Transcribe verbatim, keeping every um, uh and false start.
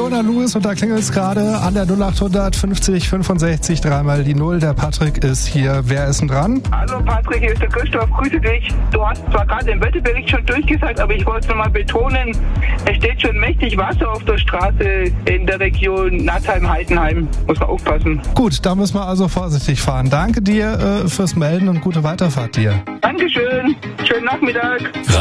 Fiona Lewis und da klingelt es gerade an der null achthundert fünfzig fünfundsechzig, dreimal die Null. Der Patrick ist hier. Wer ist denn dran? Hallo Patrick, hier ist der Christoph, grüße dich. Du hast zwar gerade den Wetterbericht schon durchgesagt, aber ich wollte es nochmal betonen, es steht schon mächtig Wasser auf der Straße in der Region Natzheim-Heidenheim. Muss man aufpassen. Gut, da müssen wir also vorsichtig fahren. Danke dir äh, fürs Melden und gute Weiterfahrt dir. Dankeschön, schönen Nachmittag.